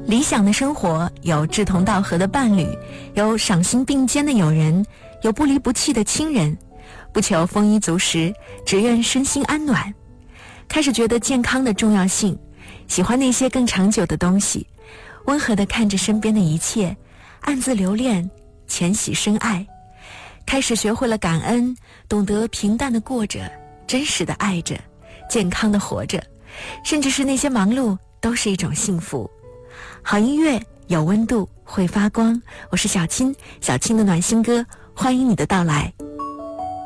理想的生活有志同道合的伴侣，有赏心并肩的友人，有不离不弃的亲人，不求丰衣足食，只愿身心安暖。开始觉得健康的重要性，喜欢那些更长久的东西，温和地看着身边的一切，暗自留恋，浅喜深爱。开始学会了感恩，懂得平淡地过着，真实地爱着，健康地活着，甚至是那些忙碌都是一种幸福。好音乐有温度，会发光。我是小青，小青的暖心歌，欢迎你的到来。